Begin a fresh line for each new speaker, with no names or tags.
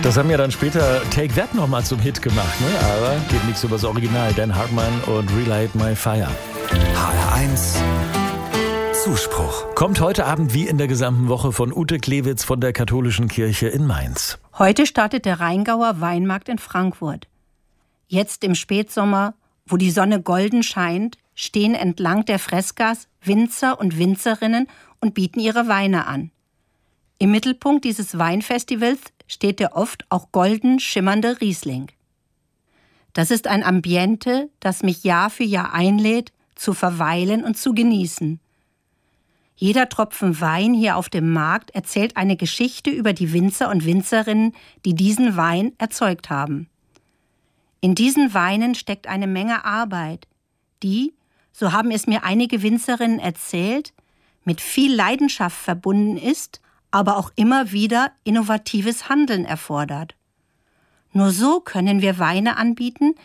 Das haben ja dann später Take That nochmal zum Hit gemacht, ne? Aber geht nichts über das Original. Dan Hartmann und Relight My Fire.
HR1 Zuspruch.
Kommt heute Abend wie in der gesamten Woche von Ute Klewitz von der Katholischen Kirche in Mainz.
Heute startet der Rheingauer Weinmarkt in Frankfurt. Jetzt im Spätsommer, wo die Sonne golden scheint, stehen entlang der Freskas Winzer und Winzerinnen und bieten ihre Weine an. Im Mittelpunkt dieses Weinfestivals steht der oft auch golden schimmernde Riesling. Das ist ein Ambiente, das mich Jahr für Jahr einlädt, zu verweilen und zu genießen. Jeder Tropfen Wein hier auf dem Markt erzählt eine Geschichte über die Winzer und Winzerinnen, die diesen Wein erzeugt haben. In diesen Weinen steckt eine Menge Arbeit, die, so haben es mir einige Winzerinnen erzählt, mit viel Leidenschaft verbunden ist, aber auch immer wieder innovatives Handeln erfordert. Nur so können wir Weine anbieten,